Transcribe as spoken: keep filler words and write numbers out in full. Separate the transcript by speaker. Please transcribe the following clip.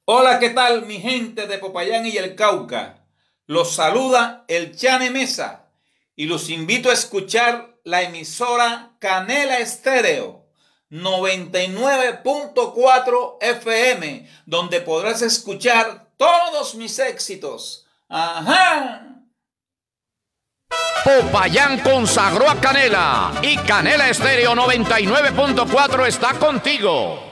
Speaker 1: Hola, ¿qué tal mi gente de Popayán y el Cauca? Los saluda el Chane Mesa y los invito a escuchar la emisora Canela Estéreo noventa y nueve punto cuatro F M, donde podrás escuchar todos mis éxitos. ¡Ajá!
Speaker 2: Popayán consagró a Canela y Canela Estéreo noventa y nueve punto cuatro está contigo.